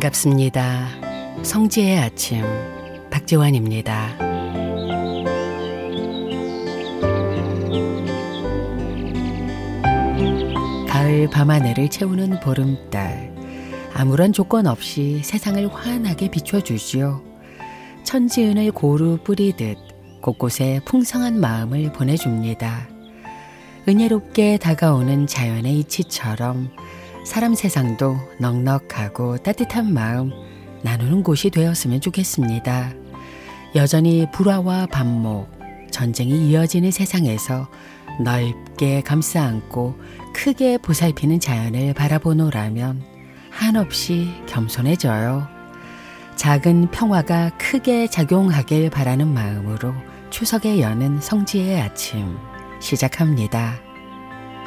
반갑습니다. 성지의 아침 박지환입니다. 가을 밤하늘을 채우는 보름달, 아무런 조건 없이 세상을 환하게 비춰주시오. 천지은을 고루 뿌리듯 곳곳에 풍성한 마음을 보내줍니다. 은혜롭게 다가오는 자연의 이치처럼 사람 세상도 넉넉하고 따뜻한 마음 나누는 곳이 되었으면 좋겠습니다. 여전히 불화와 반목, 전쟁이 이어지는 세상에서 넓게 감싸 안고 크게 보살피는 자연을 바라보노라면 한없이 겸손해져요. 작은 평화가 크게 작용하길 바라는 마음으로 추석에 여는 성지의 아침 시작합니다.